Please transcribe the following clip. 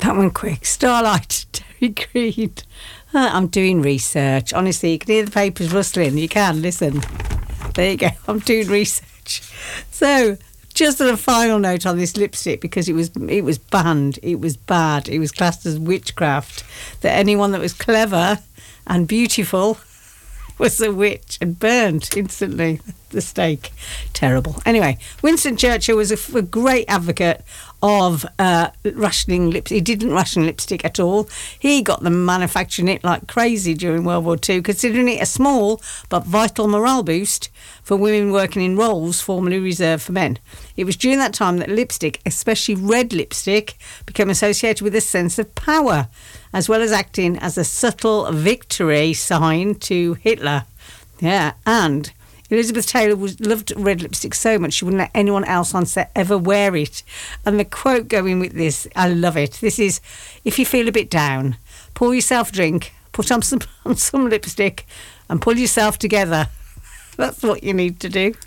That one quick. Starlight, Terry Green. I'm doing research. Honestly, you can hear the papers rustling. You can, listen. There you go. I'm doing research. So, just on a final note on this lipstick, because it was banned. It was bad. It was classed as witchcraft. That anyone that was clever and beautiful was a witch and burned instantly. The stake. Terrible. Anyway, Winston Churchill was a great advocate of rationing lipstick. He didn't ration lipstick at all. He got them manufacturing it like crazy during World War II, considering it a small but vital morale boost for women working in roles formerly reserved for men. It was during that time that lipstick, especially red lipstick, became associated with a sense of power, as well as acting as a subtle victory sign to Hitler. Yeah, and Elizabeth Taylor loved red lipstick so much she wouldn't let anyone else on set ever wear it. And the quote going with this, I love it. This is, if you feel a bit down, pour yourself a drink, put on some lipstick and pull yourself together. That's what you need to do.